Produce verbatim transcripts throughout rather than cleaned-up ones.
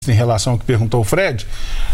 em relação ao que perguntou o Fred,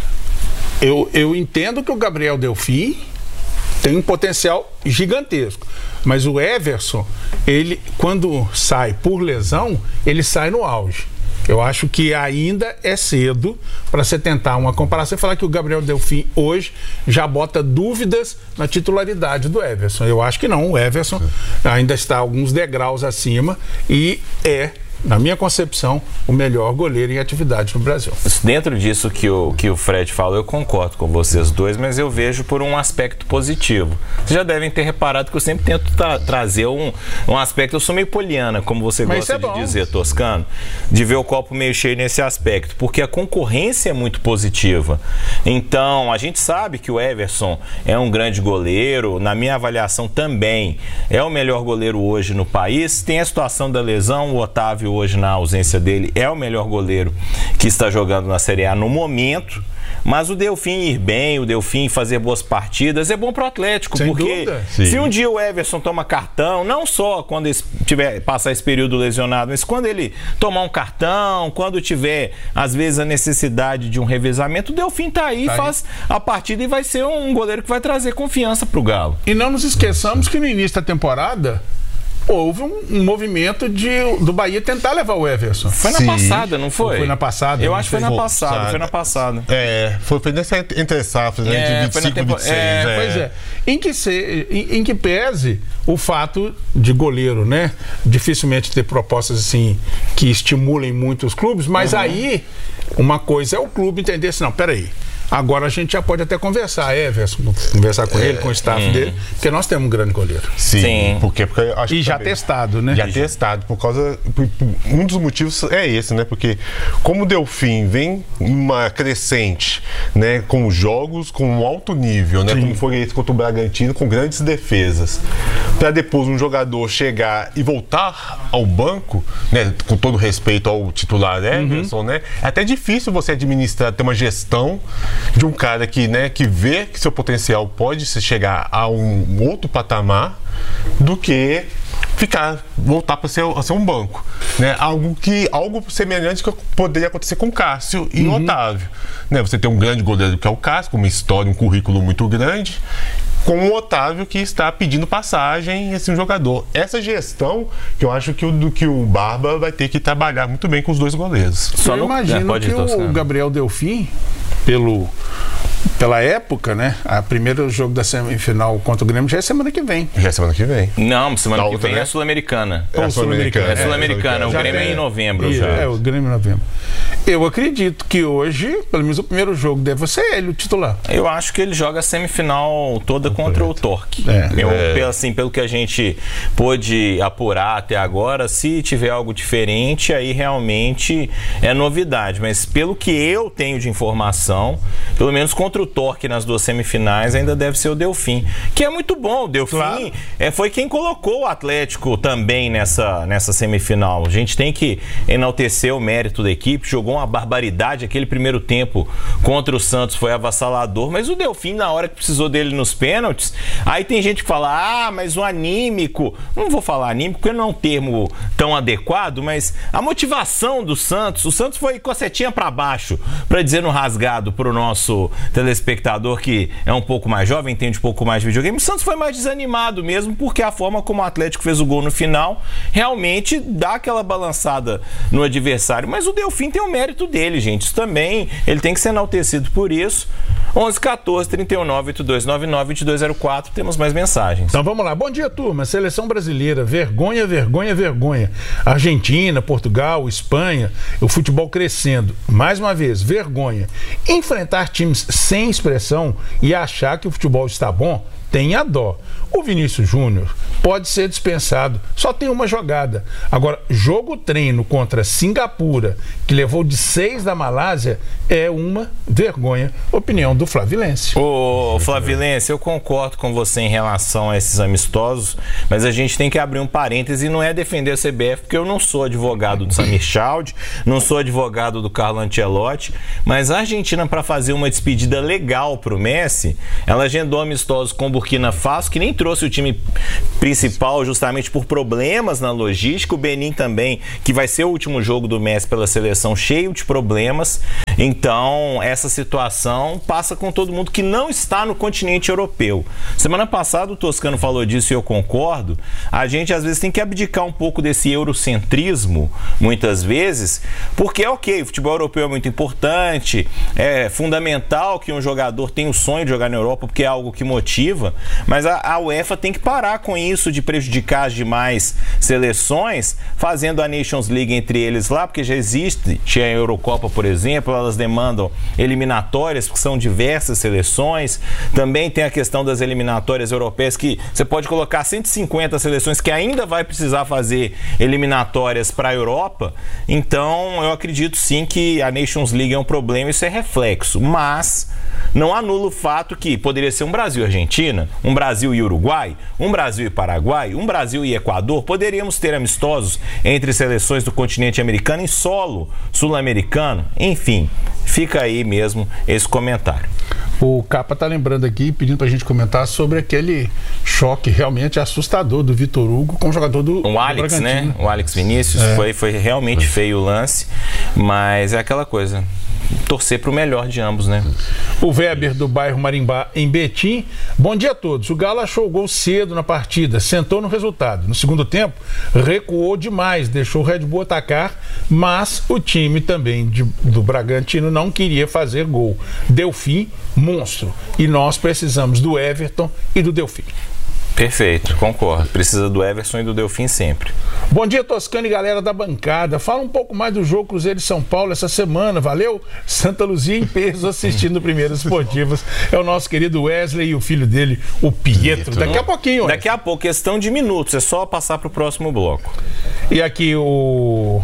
eu, eu entendo que o Gabriel Delfim tem um potencial gigantesco, mas o Everson, ele, quando sai por lesão, ele sai no auge. Eu acho que ainda é cedo para você tentar uma comparação e falar que o Gabriel Delfim hoje já bota dúvidas na titularidade do Everson. Eu acho que não, o Everson ainda está alguns degraus acima e é, na minha concepção, o melhor goleiro em atividade no Brasil. Dentro disso que o, que o Fred falou, eu concordo com vocês dois, mas eu vejo por um aspecto positivo. Vocês já devem ter reparado que eu sempre tento tra trazer um, um aspecto, eu sou meio poliana, como você mas gosta é de bom. dizer, Toscano, de ver o copo meio cheio nesse aspecto, porque a concorrência é muito positiva. Então, a gente sabe que o Everson é um grande goleiro, na minha avaliação também é o melhor goleiro hoje no país. Tem a situação da lesão, o Otávio hoje na ausência dele é o melhor goleiro que está jogando na Série A no momento, mas o Delfim ir bem, o Delfim fazer boas partidas é bom pro Atlético, sem porque dúvida. Se Sim. um dia o Everson toma cartão, não só quando tiver passar esse período lesionado, mas quando ele tomar um cartão, quando tiver às vezes a necessidade de um revezamento, o Delfim tá aí, tá faz aí. a partida e vai ser um goleiro que vai trazer confiança pro Galo. E não nos esqueçamos que no início da temporada houve um, um movimento de, do Bahia tentar levar o Everson. Foi na Sim. passada, não foi? Foi na passada. Eu acho que foi na passada, foi na passada. É, foi, foi nessa entre safras, né? É, de vinte e cinco, tempo... vinte e seis. É, é. Pois é. Em que, se, em, em que pese o fato de goleiro, né? Dificilmente ter propostas assim que estimulem muito os clubes, mas uhum. aí uma coisa é o clube entender assim, não, peraí. Agora a gente já pode até conversar, Everson, conversar com é, ele, com o staff hum. dele, porque nós temos um grande goleiro. Sim, Sim. porque, porque eu acho E que já também, testado, né? Já testado, por causa... Por, por, um dos motivos é esse, né? Porque como o Delfim vem uma crescente, né? Com jogos com um alto nível, né? Sim. Como foi esse contra o Bragantino, com grandes defesas. Para depois um jogador chegar e voltar ao banco, né? Com todo respeito ao titular Everson, uhum. né? É até difícil você administrar, ter uma gestão de um cara que, né, que vê que seu potencial pode chegar a um outro patamar do que ficar, voltar para ser, ser um banco, né? Algo que, algo semelhante que poderia acontecer com o Cássio e uhum. o Otávio, né? Você tem um grande goleiro que é o Cássio, com uma história, um currículo muito grande, com o Otávio que está pedindo passagem, esse jogador. Essa gestão que eu acho que o, que o Barba vai ter que trabalhar muito bem com os dois goleiros. Só eu não imagino é, que o Gabriel Delfim, pelo, pela época, né? A primeiro jogo da semifinal contra o Grêmio já é semana que vem. Já é semana que vem. Não, semana Na que outra, vem né? é Sul-Americana. É a Sul-Americana. É Sul-Americana. É, o Grêmio é em novembro. Já. É, o Grêmio em novembro. Eu acredito que hoje, pelo menos o primeiro jogo deve ser ele, o titular. Eu acho que ele joga a semifinal toda contra o Torque. É. Eu, É. assim, pelo que a gente pôde apurar até agora, se tiver algo diferente, aí realmente é novidade. Mas pelo que eu tenho de informação, pelo menos contra o Torque nas duas semifinais, ainda deve ser o Delfim, que é muito bom. O Delfim claro. é, foi quem colocou o Atlético também nessa, nessa semifinal. A gente tem que enaltecer o mérito da equipe, jogou uma barbaridade, aquele primeiro tempo contra o Santos foi avassalador, mas o Delfim, na hora que precisou dele nos pênaltis, aí tem gente que fala, ah, mas o anímico, não vou falar anímico, porque não é um termo tão adequado, mas a motivação do Santos, o Santos foi cocetinha pra baixo, pra dizer no rasgado pro nosso telespectador que é um pouco mais jovem, entende um pouco mais de videogame, o Santos foi mais desanimado mesmo, porque a forma como o Atlético fez o gol no final, realmente dá aquela balançada no adversário, mas o Delfim tem o mérito dele, gente, isso também, ele tem que ser enaltecido por isso. onze, quatorze, trinta e um, nove, oito dois nove nove, vinte e dois zero quatro, temos mais mensagens. Então vamos lá, bom dia turma, seleção brasileira, vergonha, vergonha, vergonha, Argentina, Portugal, Espanha, o futebol crescendo, mais uma vez, vergonha, enfrentar times sem expressão e achar que o futebol está bom, tenha dó. O Vinícius Júnior pode ser dispensado, só tem uma jogada. Agora, jogo treino contra Singapura, que levou de seis da Malásia, é uma vergonha. Opinião do Flavilense. Ô, Flavilense, eu concordo com você em relação a esses amistosos, mas a gente tem que abrir um parêntese e não é defender a C B F, porque eu não sou advogado do Samir Chaldi, não sou advogado do Carlo Ancelotti, mas a Argentina, para fazer uma despedida legal pro Messi, ela agendou amistosos com Burkina Burkina Faso, que nem trouxe o time principal justamente por problemas na logística. O Benin também, que vai ser o último jogo do Messi pela seleção, cheio de problemas. Então, essa situação passa com todo mundo que não está no continente europeu. Semana passada o Toscano falou disso e eu concordo. A gente às vezes tem que abdicar um pouco desse eurocentrismo, muitas vezes, porque é ok, o futebol europeu é muito importante, é fundamental que um jogador tenha o sonho de jogar na Europa, porque é algo que motiva, mas a, a UEFA tem que parar com isso de prejudicar as demais seleções, fazendo a Nations League entre eles lá, porque já existe, tinha a Eurocopa, por exemplo, elas demandam eliminatórias, porque são diversas seleções. Também tem a questão das eliminatórias europeias, que você pode colocar cento e cinquenta seleções que ainda vai precisar fazer eliminatórias para a Europa. Então, eu acredito sim que a Nations League é um problema, isso é reflexo, mas não anula o fato que poderia ser um Brasil e Argentina, um Brasil e Uruguai, um Brasil e Paraguai, um Brasil e Equador. Poderíamos ter amistosos entre seleções do continente americano em solo sul-americano. Enfim, fica aí mesmo esse comentário. O Capa tá lembrando aqui, pedindo pra gente comentar sobre aquele choque realmente assustador do Vitor Hugo com o jogador do O Alex, do né? O Alex Vinícius. É. Foi, foi realmente feio o lance, mas é aquela coisa. Torcer para o melhor de ambos, né? O Weber, do bairro Marimbá, em Betim. Bom dia a todos. O Galo achou o gol cedo na partida, sentou no resultado. No segundo tempo, recuou demais, deixou o Red Bull atacar, mas o time também de, do Bragantino não queria fazer gol. Delfim, monstro. E nós precisamos do Everton e do Delfim. Perfeito, concordo. Precisa do Everson e do Delfim sempre. Bom dia, Toscano e galera da bancada. Fala um pouco mais do jogo Cruzeiro e São Paulo essa semana, valeu? Santa Luzia em peso assistindo Primeiras Esportivas. É o nosso querido Wesley e o filho dele, o Pietro. Daqui a pouquinho. Wesley. Daqui a pouco, questão de minutos, é só passar para o próximo bloco. E aqui o...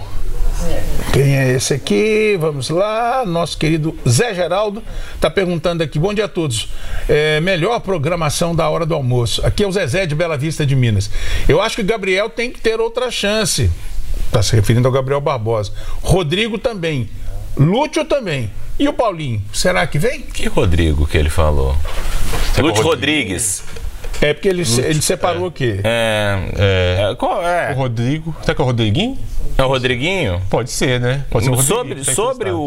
Quem é esse aqui? Vamos lá. Nosso querido Zé Geraldo está perguntando aqui. Bom dia a todos. É, melhor programação da hora do almoço. Aqui é o Zezé de Bela Vista de Minas. Eu acho que o Gabriel tem que ter outra chance. Está se referindo ao Gabriel Barbosa. Rodrigo também. Lúcio também. E o Paulinho? Será que vem? Que Rodrigo que ele falou? Lúcio Rodrigues. É porque ele, ele separou é. aqui. É, é, é, qual é? O Rodrigo. Será que é o Rodriguinho? É o Rodriguinho? Pode ser, né? Pode ser o sobre sobre o,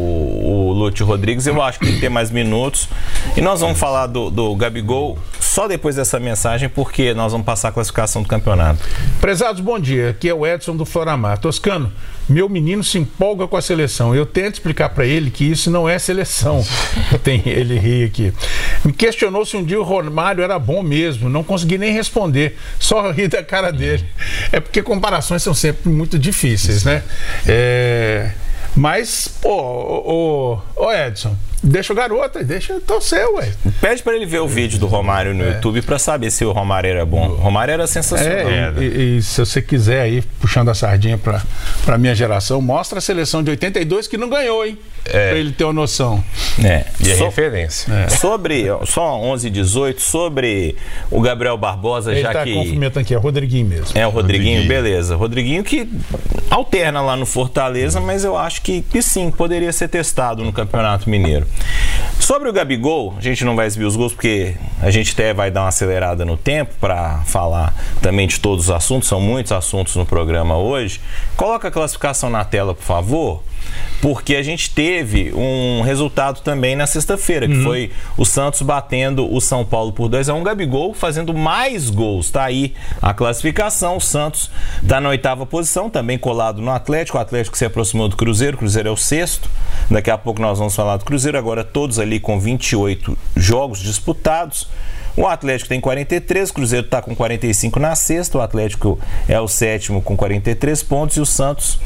o Lúcio Rodrigues, eu acho que tem que ter mais minutos. E nós vamos falar do, do Gabigol só depois dessa mensagem, porque nós vamos passar a classificação do campeonato. Prezados, bom dia. Aqui é o Edson do Floramar. Toscano, meu menino se empolga com a seleção. Eu tento explicar para ele que isso não é seleção. Tem, ele ri aqui. Me questionou se um dia o Romário era bom mesmo. Não consegui nem responder. Só ri da cara dele. É porque comparações são sempre muito difíceis, né? É... Mas, pô, ô, ô, ô Edson, deixa o garoto, deixa torcer, ué. Pede pra ele ver o vídeo do Romário no é. YouTube pra saber se o Romário era bom. O Romário era sensacional. É, e, e se você quiser aí, puxando a sardinha pra, pra minha geração, mostra a seleção de oitenta e dois que não ganhou, hein? É. Pra ele ter uma noção. É. E a so, referência. É. Sobre, só onze e dezoito, sobre o Gabriel Barbosa, ele já tá que... Ele tá confirmando aqui, é o Rodriguinho mesmo. É o Rodriguinho, Rodriguinho, beleza. Rodriguinho que alterna lá no Fortaleza, mas eu acho que, que sim, poderia ser testado no Campeonato Mineiro. Sobre o Gabigol, a gente não vai exibir os gols porque a gente até vai dar uma acelerada no tempo para falar também de todos os assuntos, são muitos assuntos no programa hoje. Coloca a classificação na tela, por favor, porque a gente teve um resultado também na sexta-feira, que uhum. foi o Santos batendo o São Paulo por dois a um, Gabigol fazendo mais gols. Tá aí a classificação, o Santos está na oitava posição, também colado no Atlético, o Atlético se aproximou do Cruzeiro, o Cruzeiro é o sexto, daqui a pouco nós vamos falar do Cruzeiro, agora todos ali com vinte e oito jogos disputados. O Atlético tem quarenta e três, o Cruzeiro está com quarenta e cinco na sexta, o Atlético é o sétimo com quarenta e três pontos e o Santos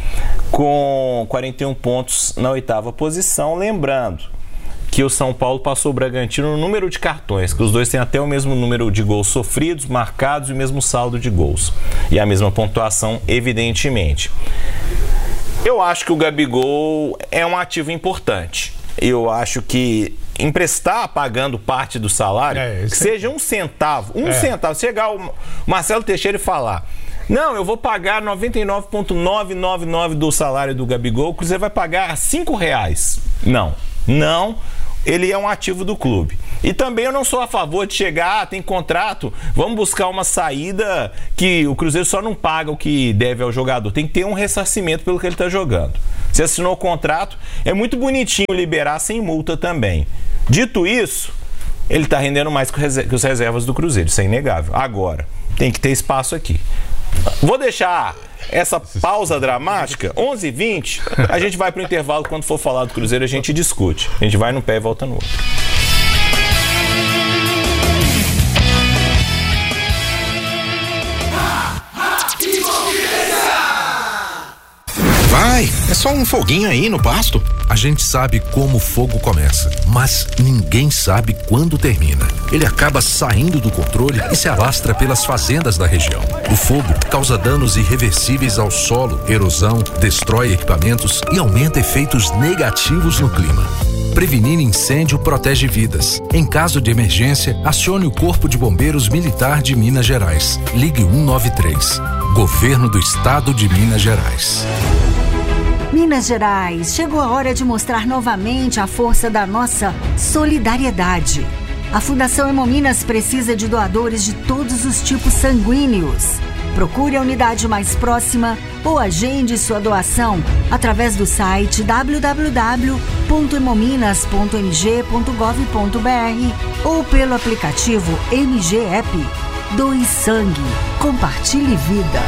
com quarenta e um pontos na oitava posição. Lembrando que o São Paulo passou o Bragantino no número de cartões, que os dois têm até o mesmo número de gols sofridos, marcados e o mesmo saldo de gols. E a mesma pontuação, evidentemente. Eu acho que o Gabigol é um ativo importante. Eu acho que emprestar pagando parte do salário, é, que seja um centavo, um é. centavo, chegar o Marcelo Teixeira e falar, não, eu vou pagar noventa e nove vírgula novecentos e noventa e nove do salário do Gabigol, o Cruzeiro vai pagar cinco reais. Não, não, ele é um ativo do clube. E também eu não sou a favor de chegar, ah, tem contrato, vamos buscar uma saída que o Cruzeiro só não paga o que deve ao jogador. Tem que ter um ressarcimento pelo que ele está jogando. Você assinou o contrato, é muito bonitinho liberar sem multa também. Dito isso, ele está rendendo mais que os reservas do Cruzeiro, isso é inegável. Agora, tem que ter espaço aqui. Vou deixar essa pausa dramática, onze e vinte, a gente vai para o intervalo, quando for falar do Cruzeiro a gente discute. A gente vai no pé e volta no outro. Vai, é só um foguinho aí no pasto. A gente sabe como o fogo começa, mas ninguém sabe quando termina. Ele acaba saindo do controle e se alastra pelas fazendas da região. O fogo causa danos irreversíveis ao solo, erosão, destrói equipamentos e aumenta efeitos negativos no clima. Prevenir incêndio protege vidas. Em caso de emergência, acione o Corpo de Bombeiros Militar de Minas Gerais. Ligue um nove três. Governo do Estado de Minas Gerais. Minas Gerais, chegou a hora de mostrar novamente a força da nossa solidariedade. A Fundação Hemominas precisa de doadores de todos os tipos sanguíneos. Procure a unidade mais próxima ou agende sua doação através do site w w w ponto hemominas ponto m g ponto gov ponto b r ou pelo aplicativo M G App. Doe sangue. Compartilhe vida.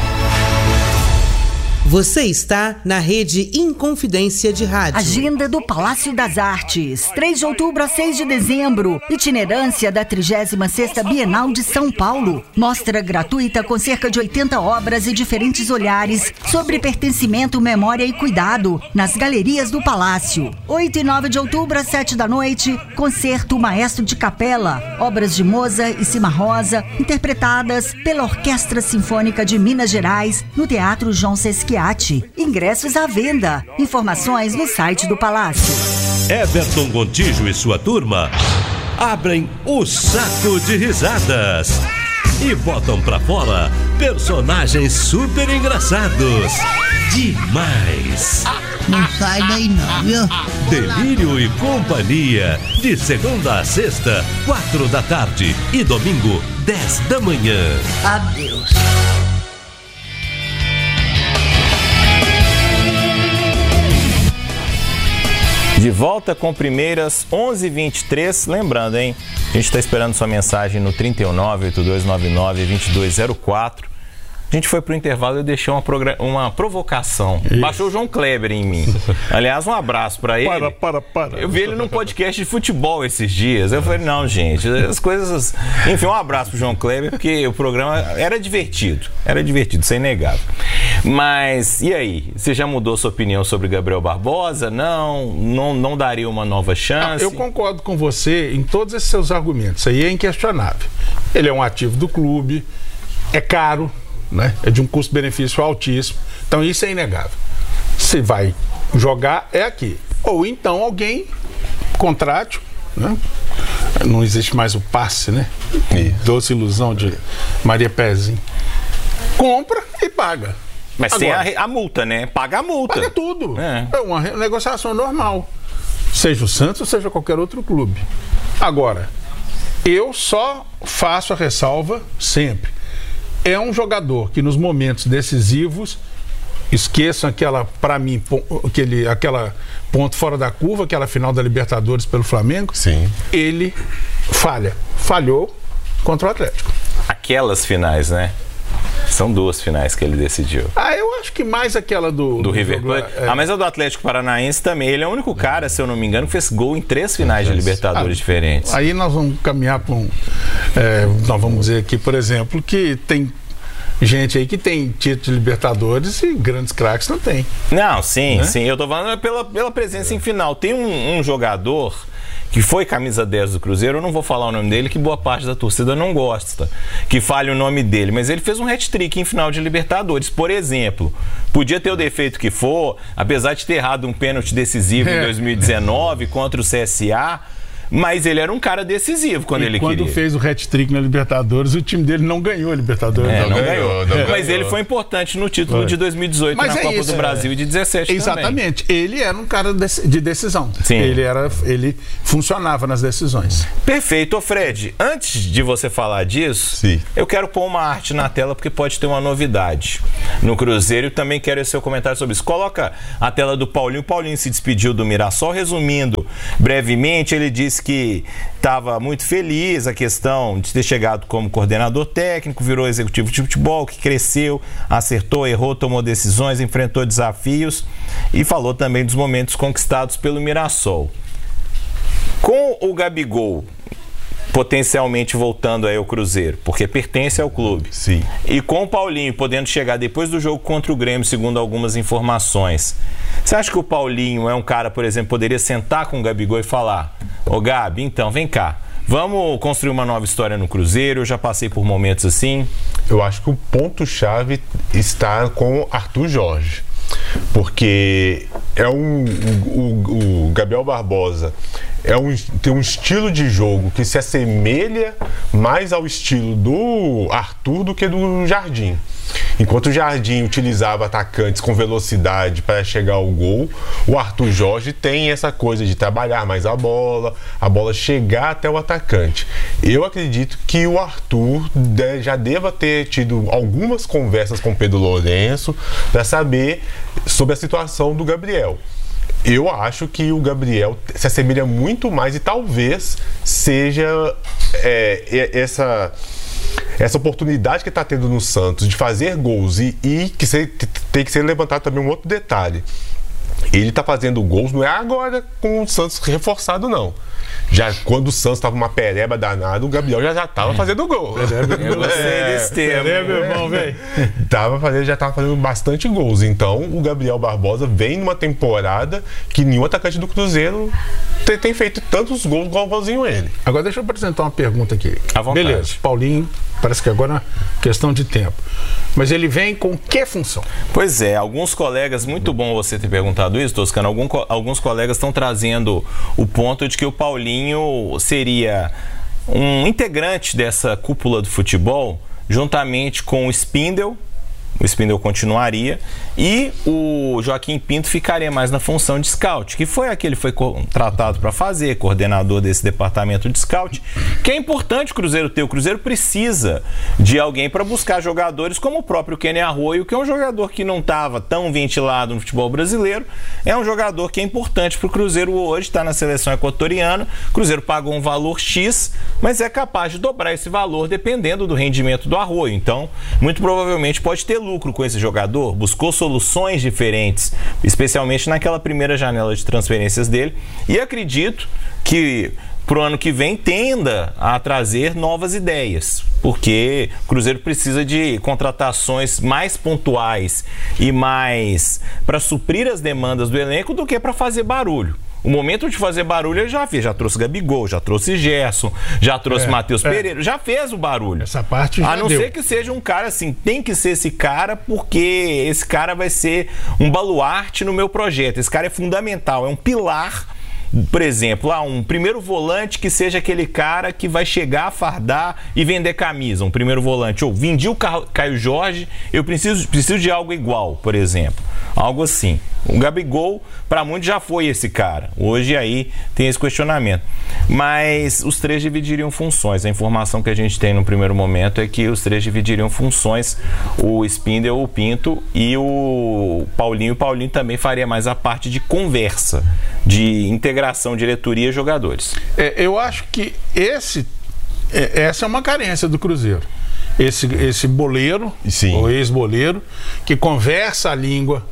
Você está na rede Inconfidência de Rádio. Agenda do Palácio das Artes. três de outubro a seis de dezembro. Itinerância da trigésima sexta Bienal de São Paulo. Mostra gratuita com cerca de oitenta obras e diferentes olhares sobre pertencimento, memória e cuidado nas galerias do Palácio. oito e nove de outubro às sete da noite. Concerto Maestro de Capela. Obras de Mozart e Cimarosa, interpretadas pela Orquestra Sinfônica de Minas Gerais no Teatro João Sesquiati. Ingressos à venda. Informações no site do Palácio. Everton Gontijo e sua turma abrem o saco de risadas e botam pra fora personagens super engraçados. Demais! Não sai daí não, viu? Delírio e Companhia, de segunda a sexta, quatro da tarde e domingo, dez da manhã. Adeus. De volta com Primeiras, onze e vinte e três. Lembrando, hein? A gente está esperando sua mensagem no trinta e um, nove oito dois nove nove, dois dois zero quatro. A gente foi pro intervalo e eu deixei uma, uma provocação. Isso. Baixou o João Kleber em mim. Aliás, um abraço para ele. Para, para, para. Eu vi ele num podcast de futebol esses dias. Eu falei, não, gente, as coisas... Enfim, um abraço pro João Kleber, porque o programa era divertido. Era divertido, isso é inegável. Mas, e aí? Você já mudou sua opinião sobre Gabriel Barbosa? Não? Não, não daria uma nova chance? Eu concordo com você em todos esses seus argumentos. Isso aí é inquestionável. Ele é um ativo do clube, é caro, né? É de um custo-benefício altíssimo. Então isso é inegável. Se vai jogar, é aqui. Ou então alguém contrate, né? Não existe mais o passe, né? Doce ilusão de Maria Pezinho. Compra e paga. Mas agora, tem a, a multa, né? Paga a multa. Paga tudo. É. É uma negociação normal. Seja o Santos, seja qualquer outro clube. Agora, eu só faço a ressalva sempre. É um jogador que nos momentos decisivos, esqueçam aquela, para mim, aquele, aquela ponto fora da curva, aquela final da Libertadores pelo Flamengo. Sim. Ele falha. Falhou contra o Atlético. Aquelas finais, né? São duas finais que ele decidiu. Ah, eu acho que mais aquela do... Do, do River Plate? É. Ah, mas a do Atlético Paranaense também. Ele é o único cara, se eu não me engano, que fez gol em três finais de Libertadores ah, diferentes. Aí nós vamos caminhar para um... É, nós vamos dizer aqui, por exemplo, que tem gente aí que tem título de Libertadores e grandes craques não tem. Não, sim, né? Sim. Eu tô falando pela, pela presença é. em final. Tem um, um jogador... que foi camisa dez do Cruzeiro, eu não vou falar o nome dele, que boa parte da torcida não gosta, que fale o nome dele, mas ele fez um hat-trick em final de Libertadores, por exemplo. Podia ter o defeito que for, apesar de ter errado um pênalti decisivo é. em dois mil e dezenove contra o C S A, mas ele era um cara decisivo quando e ele quando queria. Quando fez o hat-trick na Libertadores, o time dele não ganhou a Libertadores. É, não, não ganhou. ganhou. Não é. ganhou. Mas ele foi importante no título foi. de dois mil e dezoito mas na é Copa isso, do Brasil é. e de dezessete Exatamente. também. Ele era um cara de decisão. Sim. Ele, era, ele funcionava nas decisões. Perfeito. Ô Fred, antes de você falar disso, Sim. eu quero pôr uma arte na tela porque pode ter uma novidade no Cruzeiro e também quero esse seu comentário sobre isso. Coloca a tela do Paulinho. O Paulinho se despediu do Mirassol. Resumindo brevemente, ele disse que estava muito feliz a questão de ter chegado como coordenador técnico, virou executivo de futebol, que cresceu, acertou, errou, tomou decisões, enfrentou desafios e falou também dos momentos conquistados pelo Mirassol. Com o Gabigol potencialmente voltando aí ao Cruzeiro, porque pertence ao clube. Sim. E com o Paulinho podendo chegar depois do jogo contra o Grêmio, segundo algumas informações. Você acha que o Paulinho é um cara, por exemplo, poderia sentar com o Gabigol e falar: ô Gabi, então, vem cá, vamos construir uma nova história no Cruzeiro, eu já passei por momentos assim? Eu acho que o ponto-chave está com Arthur Jorge. Porque é um, o, o Gabriel Barbosa é um, tem um estilo de jogo que se assemelha mais ao estilo do Arthur do que do Jardim. Enquanto o Jardim utilizava atacantes com velocidade para chegar ao gol, o Arthur Jorge tem essa coisa de trabalhar mais a bola, a bola chegar até o atacante. Eu acredito que o Arthur já deva ter tido algumas conversas com o Pedro Lourenço para saber sobre a situação do Gabriel. Eu acho que o Gabriel se assemelha muito mais e talvez seja é, essa... essa oportunidade que está tendo no Santos de fazer gols e, e que se, tem que ser levantado também um outro detalhe. Ele está fazendo gols, não é agora com o Santos reforçado, não. Já quando o Santos estava uma pereba danada, o Gabriel já estava fazendo gol. Eu gostei é, desse termo. É, meu irmão, velho. Tava fazendo, já estava fazendo bastante gols. Então, o Gabriel Barbosa vem numa temporada que nenhum atacante do Cruzeiro tem, tem feito tantos gols igualzinho ele. Agora deixa eu apresentar uma pergunta aqui. À vontade. Beleza, Paulinho, parece que agora é questão de tempo. Mas ele vem com que função? Pois é, alguns colegas, muito bom você ter perguntado isso, Toscano, algum, alguns colegas estão trazendo o ponto de que o Paulinho seria um integrante dessa cúpula do futebol, juntamente com o Spindel. O Spindel continuaria e o Joaquim Pinto ficaria mais na função de scout, que foi a que ele foi contratado para fazer, coordenador desse departamento de scout, que é importante o Cruzeiro ter. O Cruzeiro precisa de alguém para buscar jogadores como o próprio Kenny Arroyo, que é um jogador que não estava tão ventilado no futebol brasileiro, é um jogador que é importante para o Cruzeiro hoje, está na seleção equatoriana. O Cruzeiro pagou um valor X, mas é capaz de dobrar esse valor dependendo do rendimento do Arroyo. Então, muito provavelmente pode ter lucro com esse jogador, buscou soluções diferentes, especialmente naquela primeira janela de transferências dele, e acredito que pro ano que vem tenda a trazer novas ideias, porque o Cruzeiro precisa de contratações mais pontuais e mais para suprir as demandas do elenco do que para fazer barulho. O momento de fazer barulho ele já fez, já trouxe Gabigol, já trouxe Gerson, já trouxe é, Matheus é. Pereira, já fez o barulho. Essa parte já A não deu. ser que seja um cara assim, tem que ser esse cara porque esse cara vai ser um baluarte no meu projeto, esse cara é fundamental, é um pilar. Por exemplo, ah, um primeiro volante que seja aquele cara que vai chegar, fardar e vender camisa, um primeiro volante. Ou vendi o Caio Jorge, eu preciso, preciso de algo igual, por exemplo. Algo assim. O Gabigol, para muitos, já foi esse cara. Hoje aí tem esse questionamento. Mas os três dividiriam funções. A informação que a gente tem no primeiro momento é que os três dividiriam funções. O Spindel, o Pinto e o Paulinho. O Paulinho também faria mais a parte de conversa, de integração, diretoria e jogadores. É, eu acho que esse, é, essa é uma carência do Cruzeiro. Esse, esse boleiro, Sim. ou ex-boleiro, que conversa a língua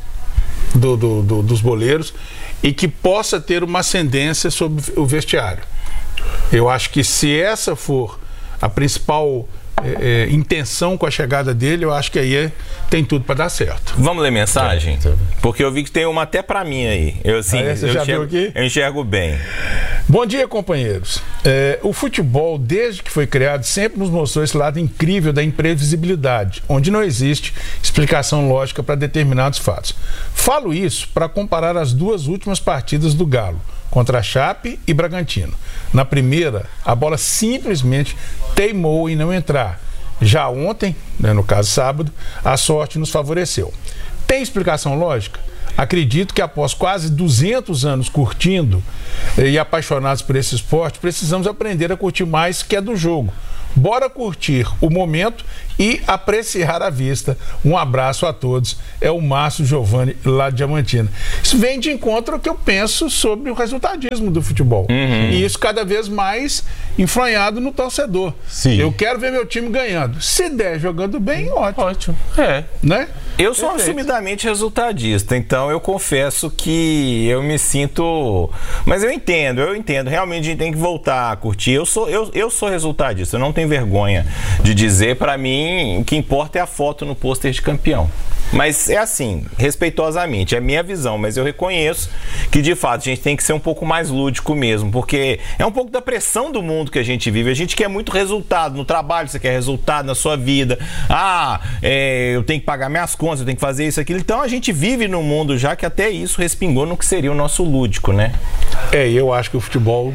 do, do, do, dos boleiros e que possa ter uma ascendência sobre o vestiário. Eu acho que se essa for a principal é, é, intenção com a chegada dele, eu acho que aí é, tem tudo para dar certo. Vamos ler mensagem? Porque eu vi que tem uma até para mim aí. Eu, assim, Ah, você eu, já enxergo, viu aqui? eu enxergo bem. Bom dia, companheiros. É, o futebol, desde que foi criado, sempre nos mostrou esse lado incrível da imprevisibilidade, onde não existe explicação lógica para determinados fatos. Falo isso para comparar as duas últimas partidas do Galo, contra a Chape e Bragantino. Na primeira, a bola simplesmente teimou em não entrar. Já ontem, né, no caso sábado, a sorte nos favoreceu. Tem explicação lógica? Acredito que após quase duzentos anos curtindo e apaixonados por esse esporte, precisamos aprender a curtir mais que é do jogo. Bora curtir o momento e apreciar a vista. Um abraço a todos. É o Márcio Giovanni, lá de Diamantina. Isso vem de encontro ao que eu penso sobre o resultadismo do futebol. Uhum. E isso cada vez mais enfranhado no torcedor. Sim. Eu quero ver meu time ganhando. Se der jogando bem, ótimo. Ótimo. É. Né? Eu sou Perfeito. assumidamente resultadista, então eu confesso que eu me sinto... Mas eu entendo, eu entendo. Realmente a gente tem que voltar a curtir. Eu sou, eu, eu sou resultadista, eu não tenho vergonha de dizer. Para mim, o que importa é a foto no pôster de campeão. Mas é assim, respeitosamente, é minha visão, mas eu reconheço que de fato a gente tem que ser um pouco mais lúdico mesmo, porque é um pouco da pressão do mundo que a gente vive. A gente quer muito resultado no trabalho, você quer resultado na sua vida. Ah, é, eu tenho que pagar minhas contas, eu tenho que fazer isso, aquilo. Então a gente vive num mundo já que até isso respingou no que seria o nosso lúdico, né? É, eu acho que o futebol,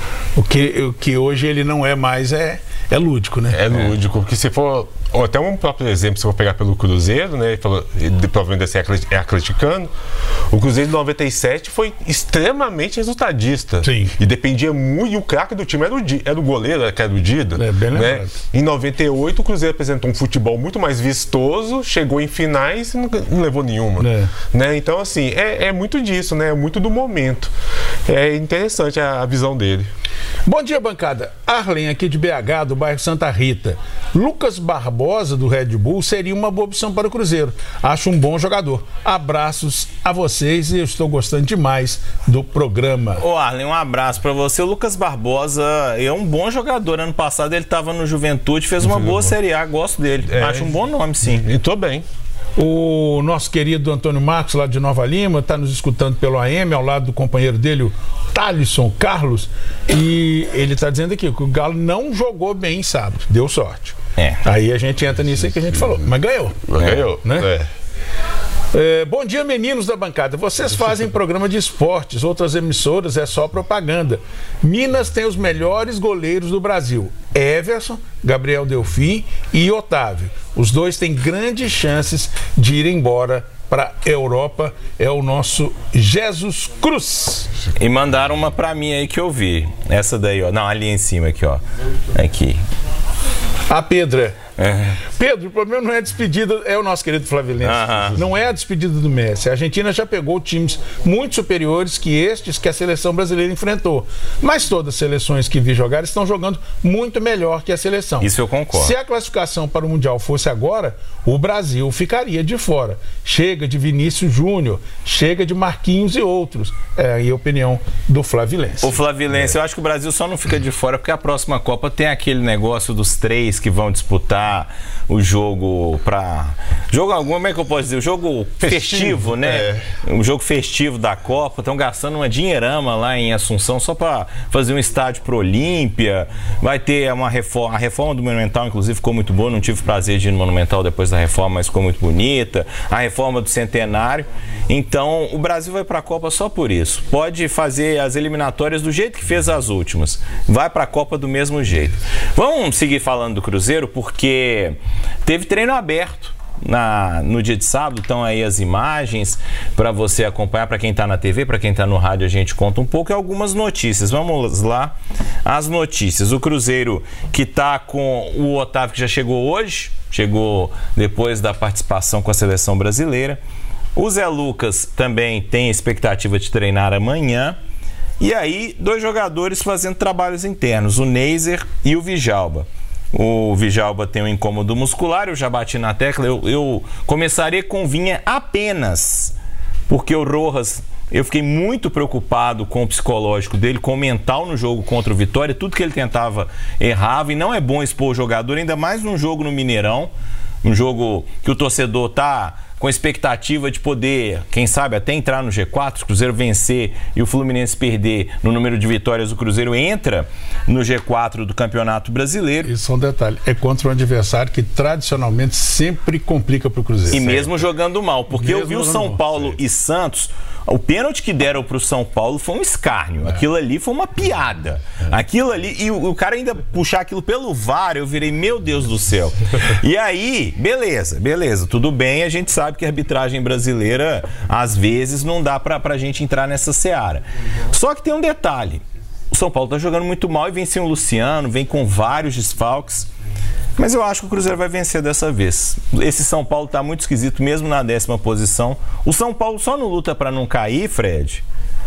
o que, o que hoje ele não é mais, é, é lúdico, né? É lúdico, porque se for... Ou até um próprio exemplo, se eu for pegar pelo Cruzeiro, né? Ele provavelmente é atleticano. O Cruzeiro de noventa e sete foi extremamente resultadista. Sim. E dependia muito. E o craque do time era o, era o goleiro, que era o Dida. É, bem lembrado. Né? Em noventa e oito, o Cruzeiro apresentou um futebol muito mais vistoso, chegou em finais e não, não levou nenhuma. É. Né? Então, assim, é, é muito disso, né? É muito do momento. É interessante a, a visão dele. Bom dia, bancada. Arlen, aqui de B H, do bairro Santa Rita. Lucas Barbosa, do Red Bull, seria uma boa opção para o Cruzeiro. Acho um bom jogador. Abraços a vocês e eu estou gostando demais do programa. Ô Arlen, um abraço para você. O Lucas Barbosa é um bom jogador. Ano passado ele estava no Juventude, fez uma boa Série A, gosto dele. É, acho um bom nome, sim. E tô bem. O nosso querido Antônio Marcos, lá de Nova Lima, está nos escutando pelo A M, ao lado do companheiro dele, o Thalisson Carlos, e ele está dizendo aqui que o Galo não jogou bem sábado, deu sorte. É. Aí a gente entra nisso aí que a gente falou, mas ganhou. Ganhou, né? É. É, bom dia, meninos da bancada. Vocês fazem programa de esportes, outras emissoras é só propaganda. Minas tem os melhores goleiros do Brasil: Everson, Gabriel Delfim e Otávio. Os dois têm grandes chances de ir embora para a Europa. É o nosso Jesus Cruz. E mandaram uma para mim aí que eu vi. Essa daí, ó. Não, ali em cima aqui, ó. Aqui. A Pedra. É. Pedro, o problema não é a despedida, é o nosso querido Flavilense. Uh-huh. Não é a despedida do Messi. A Argentina já pegou times muito superiores que estes que a seleção brasileira enfrentou. Mas todas as seleções que vi jogar estão jogando muito melhor que a seleção. Isso eu concordo. Se a classificação para o Mundial fosse agora, o Brasil ficaria de fora. Chega de Vinícius Júnior, chega de Marquinhos e outros. É aí a opinião do Flavilense. O Flavilense, é. Eu acho que o Brasil só não fica de fora porque a próxima Copa tem aquele negócio dos três que vão disputar o jogo para jogo algum, como é que eu posso dizer? O jogo festivo, festivo né? É. O jogo festivo da Copa. Estão gastando uma dinheirama lá em Assunção só para fazer um estádio pro Olímpia. Vai ter uma reforma, a reforma do Monumental, inclusive, ficou muito boa. Não tive prazer de ir no Monumental depois da reforma, mas ficou muito bonita. A reforma do Centenário. Então, o Brasil vai para a Copa só por isso. Pode fazer as eliminatórias do jeito que fez as últimas. Vai para a Copa do mesmo jeito. Vamos seguir falando do Cruzeiro, porque teve treino aberto na, no dia de sábado. Estão aí as imagens para você acompanhar. Para quem está na T V, para quem está no rádio, a gente conta um pouco e algumas notícias. Vamos lá, as notícias. O Cruzeiro que está com o Otávio, que já chegou hoje, chegou depois da participação com a seleção brasileira. O Zé Lucas também tem expectativa de treinar amanhã. E aí, dois jogadores fazendo trabalhos internos, o Neiser e o Vijalba. O Vijalba tem um incômodo muscular, eu já bati na tecla. Eu, eu começaria com o Vinha apenas porque o Rojas, eu fiquei muito preocupado com o psicológico dele, com o mental no jogo contra o Vitória. Tudo que ele tentava errava, e não é bom expor o jogador, ainda mais num jogo no Mineirão, um jogo que o torcedor tá com expectativa de poder, quem sabe, até entrar no G quatro, o Cruzeiro vencer e o Fluminense perder no número de vitórias, o Cruzeiro entra no G quatro do Campeonato Brasileiro. Isso é um detalhe, é contra um adversário que tradicionalmente sempre complica para o Cruzeiro. E mesmo jogando mal, porque mesmo eu vi o São Paulo mal. e Santos O pênalti que deram pro São Paulo foi um escárnio. Aquilo ali foi uma piada. Aquilo ali... E o, o cara ainda puxar aquilo pelo V A R, eu virei, meu Deus do céu. E aí, beleza, beleza. Tudo bem, a gente sabe que a arbitragem brasileira, às vezes, não dá pra, pra gente entrar nessa seara. Só que tem um detalhe. O São Paulo tá jogando muito mal e vem sem o Luciano, vem com vários desfalques. Mas eu acho que o Cruzeiro vai vencer dessa vez. Esse São Paulo tá muito esquisito, mesmo na décima posição. O São Paulo só não luta para não cair, Fred,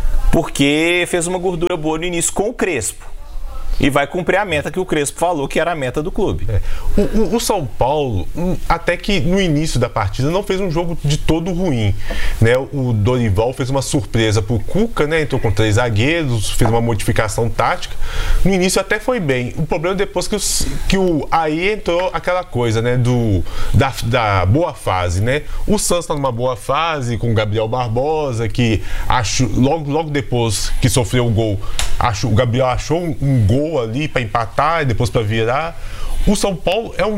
porque fez uma gordura boa no início com o Crespo. E vai cumprir a meta que o Crespo falou que era a meta do clube. É. O, o, o São Paulo, até que no início da partida, não fez um jogo de todo ruim, né? O Dorival fez uma surpresa pro Cuca, né? Entrou com três zagueiros, fez uma modificação tática. No início até foi bem. O problema é depois que, os, que o aí entrou aquela coisa, né? Do, da, da boa fase, né? O Santos tá numa boa fase com o Gabriel Barbosa, que acho, logo, logo depois que sofreu o gol, acho, o Gabriel achou um, um gol ali para empatar e depois para virar. O São Paulo é um...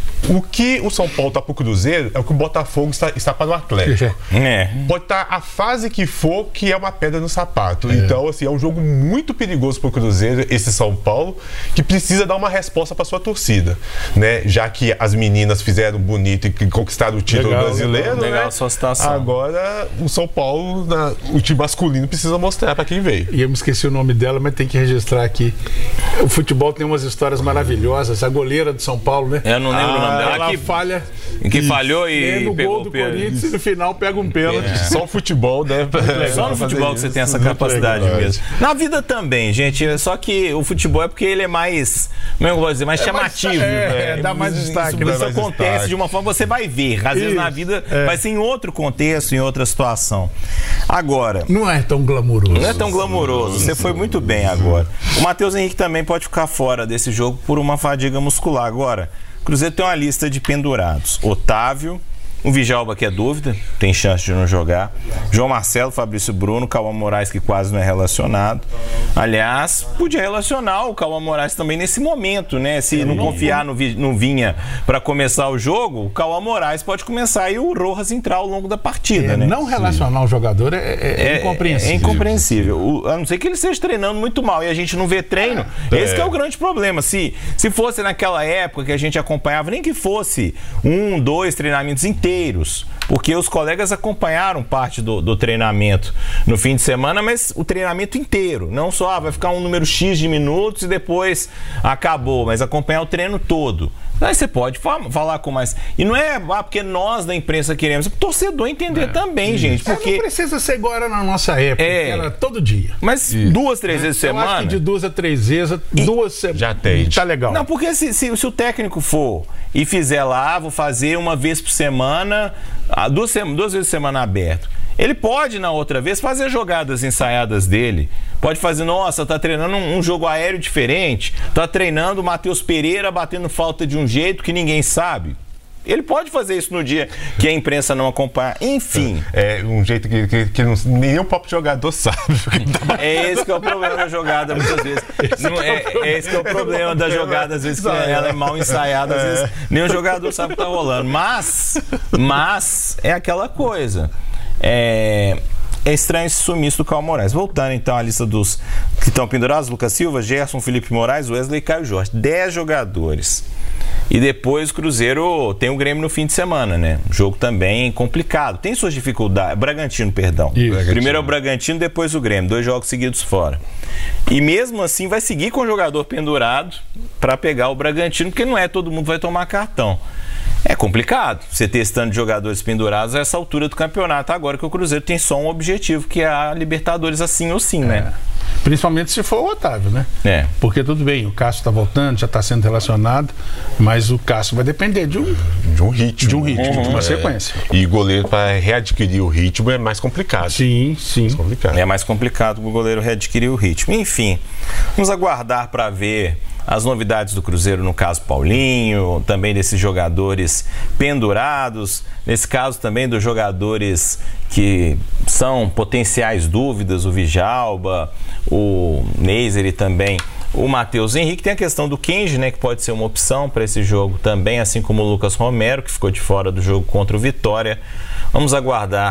O que o São Paulo está para o Cruzeiro é o que o Botafogo está, está para o Atlético. É. Pode estar a fase que for, que é uma pedra no sapato. É. Então, assim, é um jogo muito perigoso para o Cruzeiro, esse São Paulo, que precisa dar uma resposta para sua torcida, né? Já que as meninas fizeram bonito e conquistaram o título legal, brasileiro, legal, legal né? a sua situação. Agora, o São Paulo, na, o time masculino, precisa mostrar para quem veio. E eu me esqueci o nome dela, mas tem que registrar aqui. O futebol tem umas histórias maravilhosas. A goleira de São Paulo, né? Eu não lembro ah, o nome dela. Ela que falha. Que falhou e no pegou gol do Corinthians e no final pega um pênalti. É. Só o futebol, né? É, só no futebol que você tem essa capacidade mesmo. Na vida também, gente. Só que o futebol é porque ele é mais, como eu vou dizer, mais é chamativo. Mais, é, é, dá mais destaque. Isso, isso acontece destaque. De uma forma que você vai ver. Às isso, vezes na vida é. vai ser em outro contexto, em outra situação. Agora... Não é tão glamouroso. Não é tão glamouroso. Você foi muito bem agora. O Matheus Henrique também pode ficar fora desse jogo por uma fadiga muscular. Agora... Cruzeiro tem uma lista de pendurados. Otávio, o Vijalba, que é dúvida, tem chance de não jogar. João Marcelo, Fabrício Bruno, Cauã Moraes, que quase não é relacionado. Aliás, podia relacionar o Cauã Moraes também nesse momento, né? Se não confiar no, no Vinha para começar o jogo, o Cauã Moraes pode começar e o Rojas entrar ao longo da partida, é, né? Não relacionar o jogador é, é, é incompreensível. É, é incompreensível. O, a não ser que ele esteja treinando muito mal e a gente não vê treino. É. Esse que é o grande problema. Se, se fosse naquela época que a gente acompanhava, nem que fosse um, dois treinamentos inteiros, porque os colegas acompanharam parte do, do treinamento no fim de semana, mas o treinamento inteiro, não só ah, vai ficar um número X de minutos e depois acabou, mas acompanhar o treino todo. Aí você pode falar com mais... E não é ah, porque nós da imprensa queremos, é para o torcedor entender é, também, isso. gente. Porque... Não precisa ser agora na nossa época, é, era todo dia. Mas isso. duas, três vezes por semana... Eu acho que de duas a três vezes, e... duas semanas... Já tem. Tá legal. Não, porque se, se, se o técnico for e fizer lá, vou fazer uma vez por semana, duas, duas vezes por semana aberto. Ele pode, na outra vez, fazer jogadas ensaiadas dele. Pode fazer, nossa, tá treinando um, um jogo aéreo diferente. Tá treinando o Matheus Pereira batendo falta de um jeito que ninguém sabe. Ele pode fazer isso no dia que a imprensa não acompanha. Enfim. É um jeito que, que, que não, nenhum próprio jogador sabe. É esse que é o problema da jogada, muitas vezes. Não, é, é esse que é o problema da jogada, às vezes, que ela é mal ensaiada, às vezes nenhum jogador sabe o que tá rolando. Mas, mas é aquela coisa. É, é estranho esse sumiço do Cauã Moraes. Voltando então à lista dos que estão pendurados: Lucas Silva, Gerson, Felipe Moraes, Wesley e Caio Jorge. Dez jogadores. E depois o Cruzeiro tem o Grêmio no fim de semana, né? Um jogo também complicado. Tem suas dificuldades. Bragantino, perdão. Isso, Bragantino. Primeiro é o Bragantino, depois o Grêmio. Dois jogos seguidos fora. E mesmo assim vai seguir com o jogador pendurado para pegar o Bragantino, porque não é todo mundo vai tomar cartão. É complicado você testando jogadores pendurados a essa altura do campeonato, agora que o Cruzeiro tem só um objetivo, que é a Libertadores assim ou sim, né? É. Principalmente se for o Otávio, né? É. Porque tudo bem, o Cássio está voltando, já está sendo relacionado, mas o Cássio vai depender de um, de um ritmo. De um ritmo, uhum. de uma é. sequência. E goleiro para readquirir o ritmo é mais complicado. Sim, sim. Mais complicado. É mais complicado o goleiro readquirir o ritmo. Enfim, vamos aguardar para ver as novidades do Cruzeiro, no caso Paulinho, também desses jogadores pendurados, nesse caso também dos jogadores que são potenciais dúvidas, o Vijalba, o Neiser e também o Matheus Henrique. Tem a questão do Kenji, né, que pode ser uma opção para esse jogo também, assim como o Lucas Romero, que ficou de fora do jogo contra o Vitória. Vamos aguardar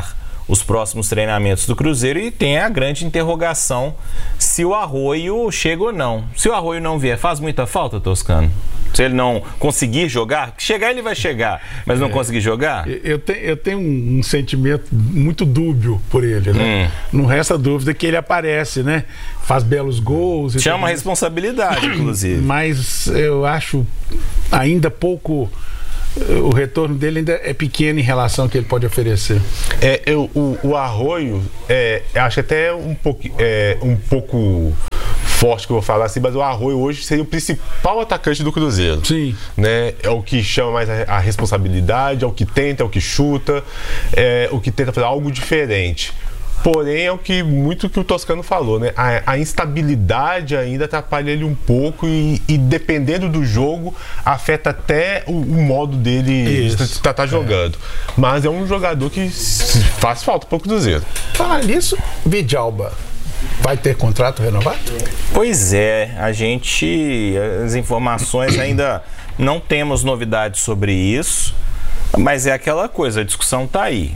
os próximos treinamentos do Cruzeiro e tem a grande interrogação se o Arroio chega ou não. Se o Arroio não vier, faz muita falta, Toscano? Se ele não conseguir jogar, chegar ele vai chegar, mas não é, conseguir jogar? Eu tenho, eu tenho um, um sentimento muito dúbio por ele, né? Hum. Não resta dúvida que ele aparece, né? Faz belos gols. Chama a responsabilidade, inclusive. Mas eu acho ainda pouco... O retorno dele ainda é pequeno em relação ao que ele pode oferecer. É, eu, o, o Arroio, é, acho até um pouco, é, um pouco forte que eu vou falar assim, mas o Arroio hoje seria o principal atacante do Cruzeiro. Sim. Né? É o que chama mais a, a responsabilidade, é o que tenta, é o que chuta, é o que tenta fazer algo diferente. Porém, é o que muito que o Toscano falou, né? A, a instabilidade ainda atrapalha ele um pouco e, e dependendo do jogo, afeta até o, o modo dele estar tá jogando. É. Mas é um jogador que faz falta para o Cruzeiro. Falar nisso, Vidjalba vai ter contrato renovado? Pois é, a gente, as informações ainda não temos novidades sobre isso, mas é aquela coisa, a discussão está aí.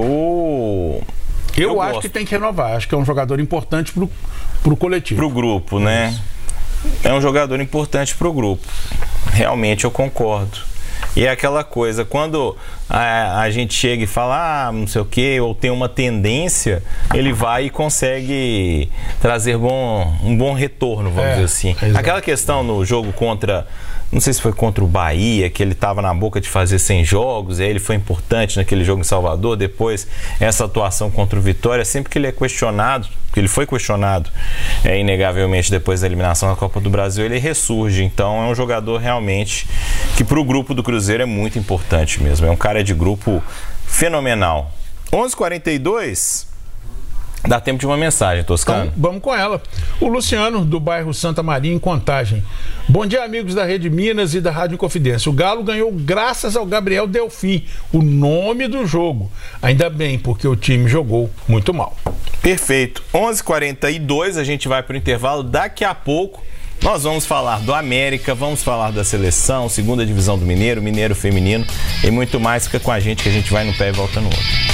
Eu... Eu, eu acho gosto. que tem que renovar. Acho que é um jogador importante pro, pro coletivo. Pro grupo, né? Isso. É um jogador importante pro grupo. Realmente eu concordo. E é aquela coisa, quando a, a gente chega e fala, ah, não sei o quê, ou tem uma tendência, ele vai e consegue trazer bom, um bom retorno, vamos é, dizer assim. É aquela questão no jogo contra... Não sei se foi contra o Bahia, que ele estava na boca de fazer cem jogos, e aí ele foi importante naquele jogo em Salvador. Depois, essa atuação contra o Vitória, sempre que ele é questionado, porque ele foi questionado, é, inegavelmente, depois da eliminação da Copa do Brasil, ele ressurge. Então, é um jogador realmente que para o grupo do Cruzeiro é muito importante mesmo. É um cara de grupo fenomenal. onze e quarenta e dois... Dá tempo de uma mensagem, Toscano. Então, vamos com ela. O Luciano, do bairro Santa Maria, em Contagem. Bom dia, amigos da Rede Minas e da Rádio Inconfidência. O Galo ganhou graças ao Gabriel Delfim, o nome do jogo. Ainda bem, porque o time jogou muito mal. Perfeito. onze e quarenta e dois, a gente vai para o intervalo. Daqui a pouco nós vamos falar do América, vamos falar da seleção, segunda divisão do Mineiro, Mineiro feminino e muito mais. Fica com a gente que a gente vai no pé e volta no outro.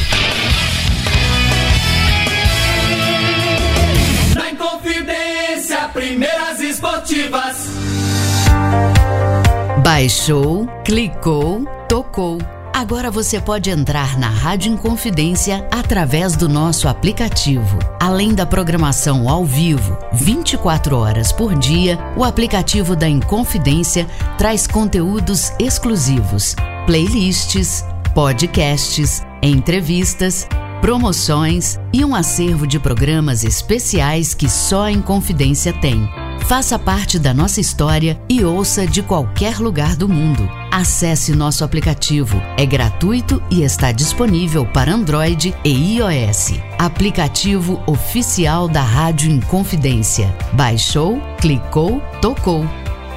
Primeiras esportivas. Baixou, clicou, tocou. Agora você pode entrar na Rádio Inconfidência através do nosso aplicativo. Além da programação ao vivo, vinte e quatro horas por dia, o aplicativo da Inconfidência traz conteúdos exclusivos, playlists, podcasts, entrevistas, promoções e um acervo de programas especiais que só a Inconfidência tem. Faça parte da nossa história e ouça de qualquer lugar do mundo. Acesse nosso aplicativo. É gratuito e está disponível para Android e iOS. Aplicativo oficial da Rádio Inconfidência. Baixou, clicou, tocou.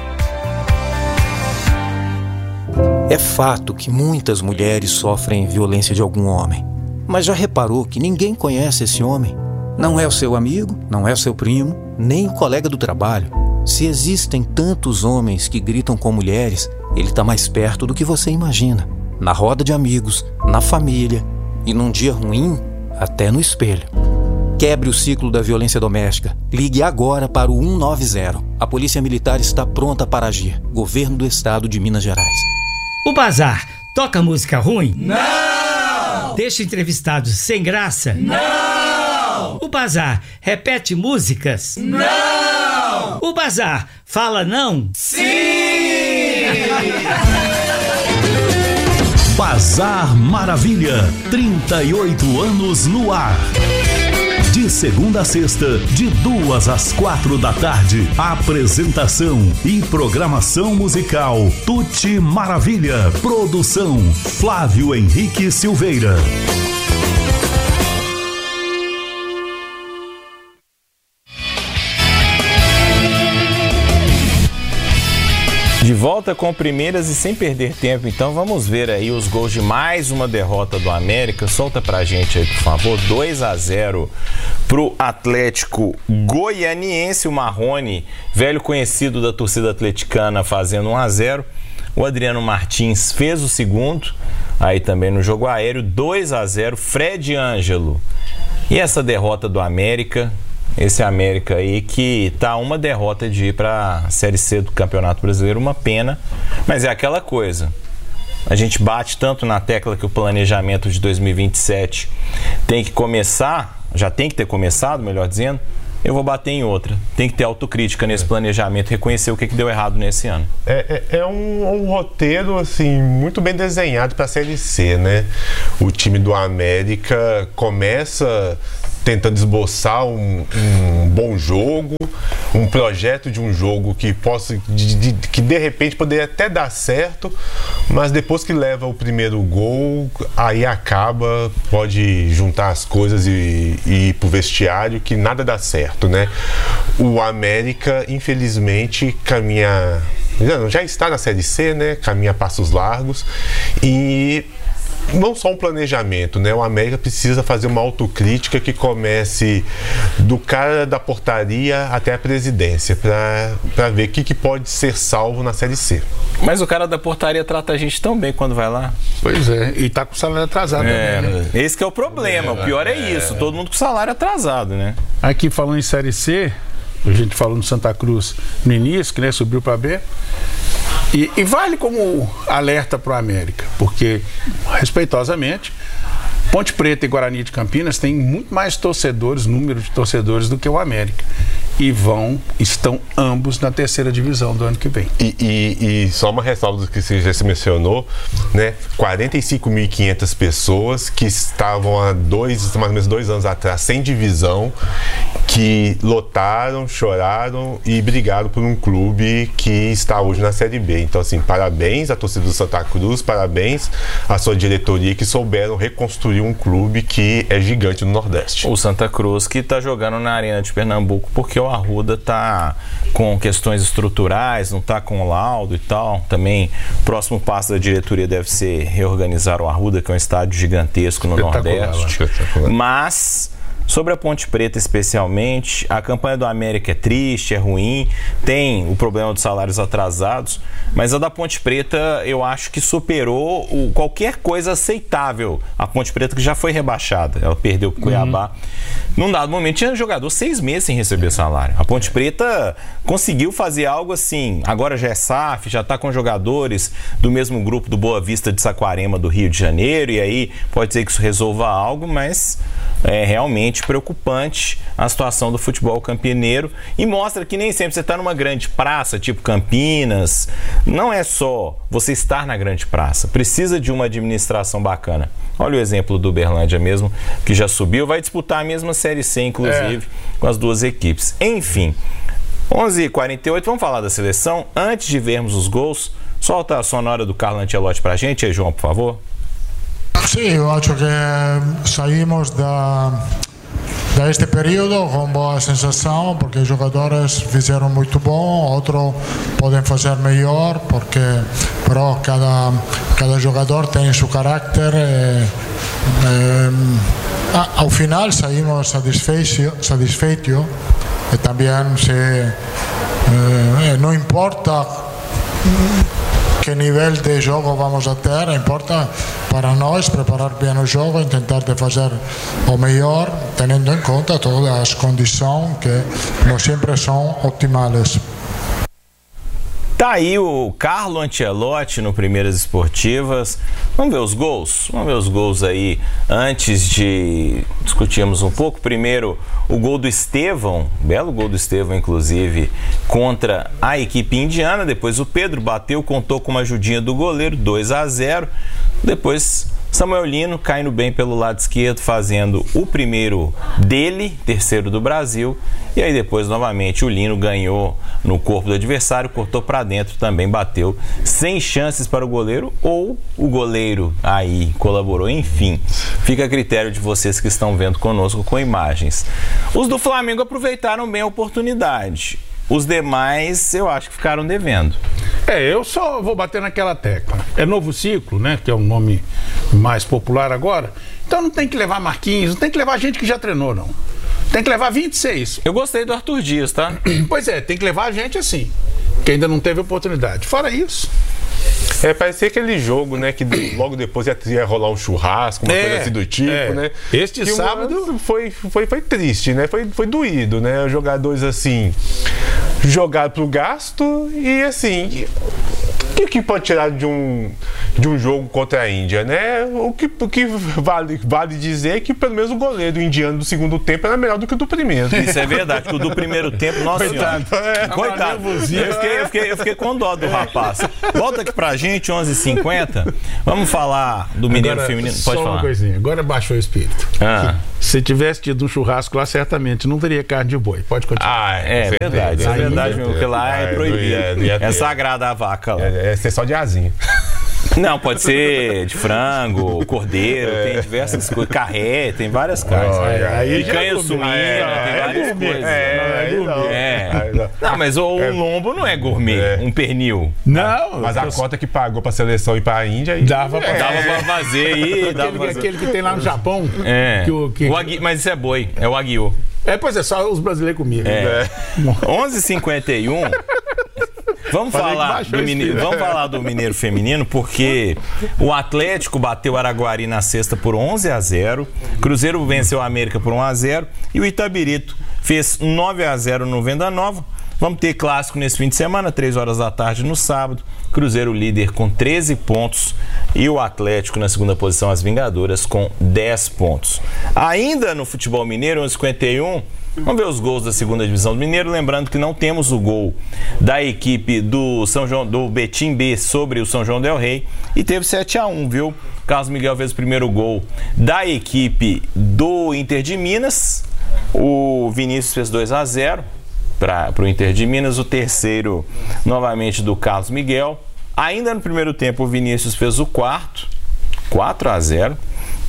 É fato que muitas mulheres sofrem violência de algum homem. Mas já reparou que ninguém conhece esse homem? Não é o seu amigo, não é o seu primo, nem o colega do trabalho. Se existem tantos homens que gritam com mulheres, ele está mais perto do que você imagina. Na roda de amigos, na família e num dia ruim, até no espelho. Quebre o ciclo da violência doméstica. Ligue agora para o cento e noventa. A Polícia Militar está pronta para agir. Governo do Estado de Minas Gerais. O Bazar toca música ruim? Não! Deixa entrevistados sem graça? Não! O Bazar repete músicas? Não! O Bazar fala não? Sim! Bazar Maravilha, trinta e oito anos no ar. De segunda a sexta, de duas às quatro da tarde. Apresentação e programação musical Tuti Maravilha. Produção Flávio Henrique Silveira. De volta com primeiras e sem perder tempo, então vamos ver aí os gols de mais uma derrota do América. Solta pra gente aí, por favor. dois a zero pro Atlético Goianiense. O Marrone, velho conhecido da torcida atleticana, fazendo um a zero. O Adriano Martins fez o segundo, aí também no jogo aéreo, dois a zero, Fred Ângelo. E essa derrota do América, esse América aí que tá uma derrota de ir para a Série C do Campeonato Brasileiro, uma pena, mas é aquela coisa. A gente bate tanto na tecla que o planejamento de dois mil e vinte e sete tem que começar, já tem que ter começado, melhor dizendo. Eu vou bater em outra. Tem que ter autocrítica nesse planejamento, reconhecer o que, que deu errado nesse ano. É, é, é um, um roteiro assim muito bem desenhado para a Série C, né? O time do América começa tentando esboçar um, um bom jogo, um projeto de um jogo que possa, de, de, que de repente poderia até dar certo, mas depois que leva o primeiro gol, aí acaba, pode juntar as coisas e, e ir pro vestiário, que nada dá certo, né? O América, infelizmente, caminha, já está na Série C, né? Caminha a passos largos e não só um planejamento, né? O América precisa fazer uma autocrítica que comece do cara da portaria até a presidência, para ver o que, que pode ser salvo na Série C. Mas o cara da portaria trata a gente tão bem quando vai lá. Pois é, e tá com o salário atrasado é, também, né? Esse que é o problema, é, o pior é, é isso, todo mundo com salário atrasado, né? Aqui falando em Série C, a gente falou no Santa Cruz no início, que né, subiu para B. E, e vale como alerta para o América, porque, respeitosamente, Ponte Preta e Guarani de Campinas têm muito mais torcedores, número de torcedores, do que o América. E vão, estão ambos na terceira divisão do ano que vem. E, e, e só uma ressalva do que você já se mencionou, né? quarenta e cinco mil e quinhentas pessoas que estavam há dois, mais ou menos dois anos atrás, sem divisão, que lotaram, choraram e brigaram por um clube que está hoje na Série B. Então, assim, parabéns à torcida do Santa Cruz, parabéns à sua diretoria que souberam reconstruir um clube que é gigante no Nordeste. O Santa Cruz que está jogando na Arena de Pernambuco porque o Arruda está com questões estruturais, não está com laudo e tal. Também, o próximo passo da diretoria deve ser reorganizar o Arruda, que é um estádio gigantesco no Nordeste. Mas, sobre a Ponte Preta especialmente, a campanha do América é triste, é ruim, tem o problema dos salários atrasados, mas a da Ponte Preta eu acho que superou o, qualquer coisa aceitável. A Ponte Preta que já foi rebaixada, ela perdeu para o Cuiabá. Uhum. Num dado momento tinha jogador seis meses sem receber salário. A Ponte Preta conseguiu fazer algo assim, agora já é S A F, já está com jogadores do mesmo grupo do Boa Vista de Saquarema do Rio de Janeiro, e aí pode ser que isso resolva algo, mas é realmente preocupante a situação do futebol campineiro e mostra que nem sempre você está numa grande praça, tipo Campinas, não é só você estar na grande praça, precisa de uma administração bacana. Olha o exemplo do Uberlândia mesmo, que já subiu, vai disputar a mesma Série C, inclusive, é. com as duas equipes. Enfim, onze e quarenta e oito, vamos falar da seleção. Antes de vermos os gols, solta a sonora do Carlo Ancelotti pra gente aí, João, por favor. Sì, io acho que saímos da, da este período com boa sensação, porque os jogadores fizeram muito bom, outros podem fazer melhor, porque pero cada, cada jogador tem seu carácter. E, e, ao final saímos satisfeitos, satisfeitos e também se, eh, não importa que nível de jogo vamos a ter, importa para nós preparar bem o jogo, tentar de fazer o melhor, tendo em conta todas as condições que não sempre são optimais. Tá aí o Carlo Ancelotti no Primeiras Esportivas. Vamos ver os gols? Vamos ver os gols aí antes de discutirmos um pouco. Primeiro, o gol do Estevão, belo gol do Estevão, inclusive, contra a equipe indiana. Depois o Pedro bateu, contou com uma ajudinha do goleiro, dois a zero. Depois Samuel Lino caindo bem pelo lado esquerdo, fazendo o primeiro dele, terceiro do Brasil. E aí depois, novamente, o Lino ganhou no corpo do adversário, cortou para dentro, também bateu. Sem chances para o goleiro, ou o goleiro aí colaborou. Enfim, fica a critério de vocês que estão vendo conosco com imagens. Os do Flamengo aproveitaram bem a oportunidade. Os demais, eu acho que ficaram devendo. É, eu só vou bater naquela tecla. É Novo Ciclo, né? Que é o nome mais popular agora. Então não tem que levar Marquinhos, não tem que levar gente que já treinou, não. Tem que levar vinte e seis. Eu gostei do Arthur Dias, tá? Pois é, tem que levar gente assim, que ainda não teve oportunidade. Fora isso... É, parecia aquele jogo, né, que logo depois ia, ia rolar um churrasco, uma É, coisa assim do tipo, é. né? Este Que sábado- foi, foi, foi triste, né? Foi, foi doído, né? Os jogadores, assim, jogaram pro gasto e, assim... O que, que pode tirar de um, de um jogo contra a Índia, né? O que, o que vale, vale dizer é que pelo menos o goleiro indiano do segundo tempo era melhor do que o do primeiro. Isso é verdade, que o do primeiro tempo, nossa Coitado. senhora. É. Coitado. Eu fiquei, eu, fiquei, eu fiquei com dó do rapaz. Volta aqui pra gente, onze e cinquenta. Vamos falar do Mineiro Agora, Feminino. só Pode uma falar. coisinha. Agora baixou o espírito. Ah. Se tivesse tido um churrasco lá, certamente não teria carne de boi. Pode continuar. Ah, É verdade, é Aí verdade, não meu, porque lá Ah, é não proibido. ia- não ia ter. É sagrada a vaca lá. É, é ser só de asinha. Não, pode ser de frango, cordeiro, tem diversas coisas, carré, tem várias carnes. Olha, É, aí já picanha é gourmet. suína, É, tem é várias gourmet. coisas. É, aí não. É. Aí não. Não, mas o um lombo não é gourmet, É. um pernil. Não, Mas a cota que pagou pra seleção ir pra Índia... Aí... Dava pra- Dava pra fazer aí, dava Aquele, pra fazer. aquele que tem lá no Japão. É. Que o, que... O agui- Mas isso é boi, é o aguiô. É, pois é, só os brasileiros comiam. É. onze e cinquenta e um. Vamos Falei que falar, baixou do o mineiro, espírito. vamos falar do Mineiro Feminino, porque o Atlético bateu o Araguari na sexta por onze a zero, Cruzeiro venceu a América por um a zero e o Itabirito fez nove a zero no Venda Nova. Vamos ter clássico nesse fim de semana, três horas da tarde no sábado. Cruzeiro líder com treze pontos e o Atlético na segunda posição, as Vingadoras, com dez pontos. Ainda no futebol mineiro, onze e cinquenta e um, vamos ver os gols da segunda divisão do Mineiro. Lembrando que não temos o gol da equipe do São João, do Betim B sobre o São João del Rei. E teve sete a um, viu? Carlos Miguel fez o primeiro gol da equipe do Inter de Minas. O Vinícius fez dois a zero para o Inter de Minas. O terceiro, novamente, do Carlos Miguel. Ainda no primeiro tempo, o Vinícius fez o quarto, quatro a zero.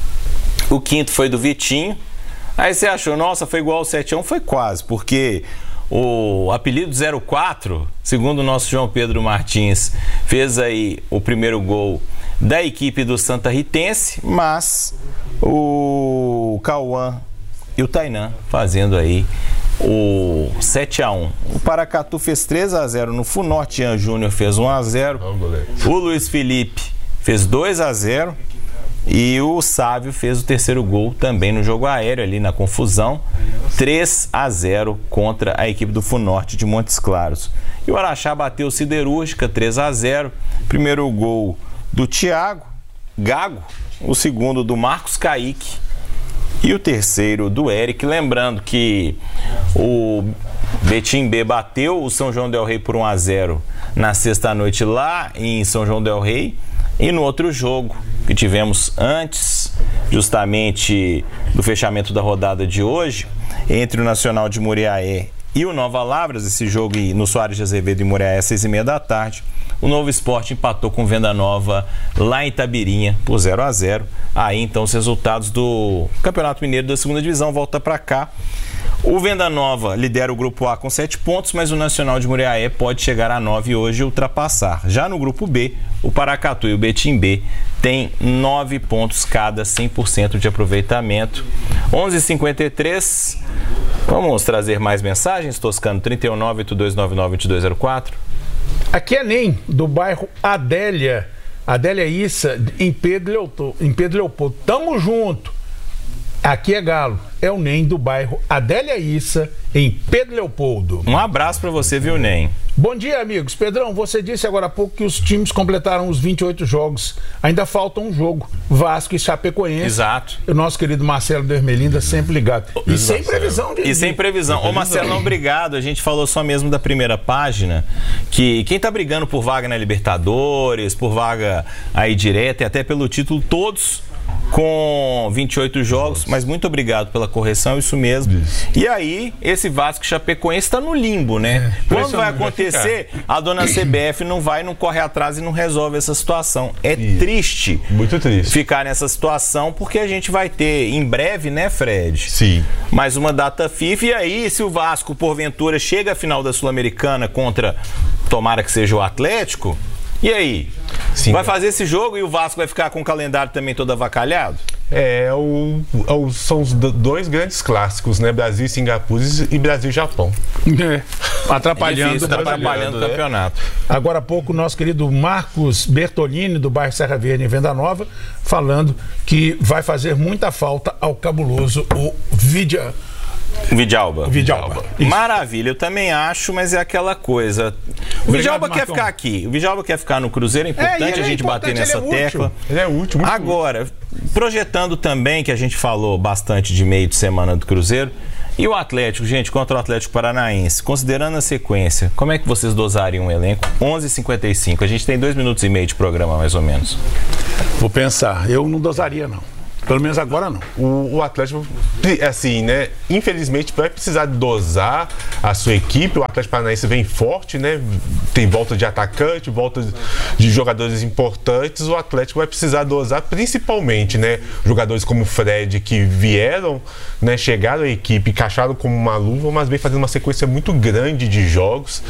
O quinto foi do Vitinho. Aí você achou, nossa, foi igual ao sete a um? Foi quase, porque o apelido zero quatro, segundo o nosso João Pedro Martins, fez aí o primeiro gol da equipe do Santa Ritense, mas o Cauã e o Tainan fazendo aí o sete a um. O Paracatu fez três a zero no Funorte, Ian Júnior fez um a zero. O Luiz Felipe fez dois a zero. E o Sávio fez o terceiro gol também no jogo aéreo, ali na confusão. três a zero contra a equipe do Funorte de Montes Claros. E o Araxá bateu o Siderúrgica, três a zero. Primeiro gol do Thiago Gago, o segundo do Marcos Kaique e o terceiro do Eric. Lembrando que o Betim B bateu o São João del Rei por um a zero na sexta-noite lá em São João del Rei. E no outro jogo que tivemos antes, justamente do fechamento da rodada de hoje, entre o Nacional de Muriaé e o Nova Lavras, esse jogo no Soares de Azevedo em Muriaé, às seis e meia da tarde, o Novo Esporte empatou com Venda Nova lá em Itabirinha por zero a zero. Aí então os resultados do Campeonato Mineiro da segunda divisão volta para cá. O Venda Nova lidera o grupo A com sete pontos, mas o Nacional de Muriaé pode chegar a nove hoje e ultrapassar. Já no grupo B, o Paracatu e o Betim B têm nove pontos cada, cem por cento de aproveitamento. onze e cinquenta e três. Vamos trazer mais mensagens? Toscano trinta e um nove oito dois nove nove dois dois zero quatro. Aqui é Nem, do bairro Adélia. Adélia Issa, em Pedro Leopoldo. Em Pedro Leopoldo. Tamo junto. Aqui é Galo. É o Nem do bairro Adélia Issa, em Pedro Leopoldo. Um abraço pra você, viu, Nem? Bom dia, amigos. Pedrão, você disse agora há pouco que os times completaram os vinte e oito jogos. Ainda falta um jogo. Vasco e Chapecoense. Exato. O nosso querido Marcelo de Ermelinda sempre ligado. E sem Marcelo. previsão de... E sem previsão. Ô Marcelo, obrigado. A gente falou só mesmo da primeira página, que quem tá brigando por vaga na Libertadores, por vaga aí direta e até pelo título, todos com vinte e oito jogos, mas muito obrigado pela correção, isso mesmo. Isso. E aí, esse Vasco Chapecoense está no limbo, né? É, quando vai acontecer, vai a dona C B F não vai, não corre atrás e não resolve essa situação. É isso. Triste, muito triste ficar nessa situação, porque a gente vai ter em breve, né, Fred? Sim. Mais uma data FIFA. E aí, se o Vasco, porventura, chega à final da Sul-Americana contra, tomara que seja o Atlético, e aí? Sim, vai fazer esse jogo e o Vasco vai ficar com o calendário também todo avacalhado? É, o, o, são os dois grandes clássicos, né? Brasil e Singapura e Brasil e Japão. É, atrapalhando, é difícil, o atrapalhando o campeonato. Agora há pouco, o nosso querido Marcos Bertolini, do bairro Serra Verde, em Venda Nova, falando que vai fazer muita falta ao cabuloso o Vidia. Vidalba. Vidalba. Maravilha, eu também acho, mas é aquela coisa. O Vidalba quer ficar aqui. O Vidalba quer ficar no Cruzeiro, é importante é, a gente é importante, bater nessa ele é tecla. Útil. Ele é útil. Agora, útil. Projetando também, que a gente falou bastante de meio de semana do Cruzeiro, e o Atlético, gente, contra o Atlético Paranaense, considerando a sequência, como é que vocês dosariam um elenco? onze e cinquenta e cinco, a gente tem dois minutos e meio de programa, mais ou menos. Vou pensar, eu não dosaria, não. Pelo menos agora não. O, o Atlético, assim, né? Infelizmente vai precisar dosar a sua equipe. O Atlético Paranaense vem forte, né? Tem volta de atacante, volta de jogadores importantes. O Atlético vai precisar dosar, principalmente, né? Jogadores como o Fred, que vieram, né? Chegaram à equipe, encaixaram como uma luva, mas vem fazendo uma sequência muito grande de jogos.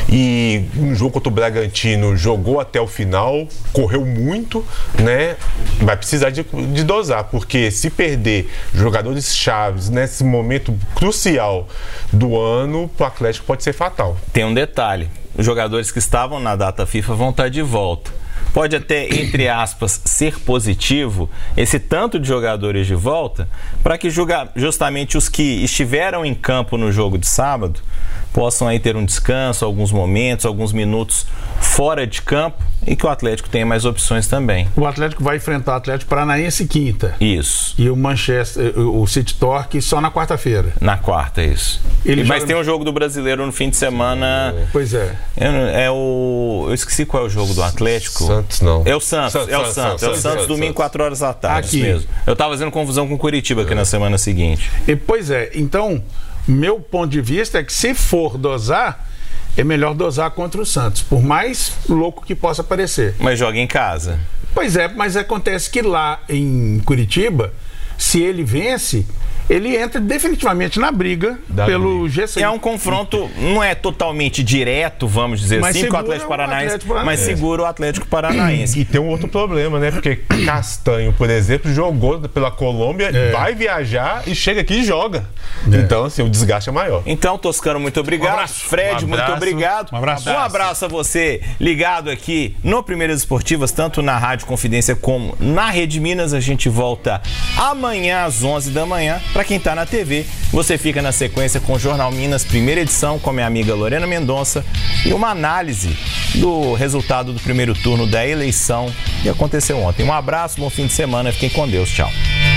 E no jogo contra o Bragantino, jogou até o final, correu muito, né? Vai precisar de, de dosar. Porque se perder jogadores chaves nesse momento crucial do ano, para o Atlético pode ser fatal. Tem um detalhe, os jogadores que estavam na data FIFA vão estar de volta. Pode até, entre aspas, ser positivo esse tanto de jogadores de volta, para que justamente os que estiveram em campo no jogo de sábado possam aí ter um descanso, alguns momentos, alguns minutos fora de campo, e que o Atlético tenha mais opções também. O Atlético vai enfrentar o Atlético Paranaense quinta. Isso. E o Manchester, o City Torque só na quarta-feira. Na quarta, isso. Ele Mas joga... tem um jogo do Brasileiro no fim de semana. Pois é. É, é o... Eu esqueci qual é o jogo do Atlético. Santos, não. É o Santos, Santos é o Santos, Santos. Santos, É o Santos, Santos, Santos domingo, Santos. quatro horas da tarde. Aqui. Isso mesmo. Eu tava fazendo confusão com Curitiba aqui é. na semana seguinte. E, pois é, então, meu ponto de vista é que se for dosar, é melhor dosar contra o Santos, por mais louco que possa parecer. Mas joga em casa. Pois é, mas acontece que lá em Curitiba, se ele vence, ele entra definitivamente na briga da pelo briga. G seis. É um confronto, não é totalmente direto, vamos dizer mas assim, com o Atlético Paranaense, Atlético Paranaense, mas segura o Atlético Paranaense. E tem um outro problema, né? Porque Castanho, por exemplo, jogou pela Colômbia, é. vai viajar e chega aqui e joga. É. Então, assim, o desgaste é maior. Então, Toscano, muito obrigado. Um abraço. Fred, um abraço. Muito obrigado. Um abraço. Um abraço a você ligado aqui no Primeiras Esportivas, tanto na Rádio Confidência como na Rede Minas. A gente volta amanhã às onze da manhã. Para quem está na T V, você fica na sequência com o Jornal Minas, primeira edição, com a minha amiga Lorena Mendonça, e uma análise do resultado do primeiro turno da eleição que aconteceu ontem. Um abraço, bom fim de semana, fiquem com Deus, tchau.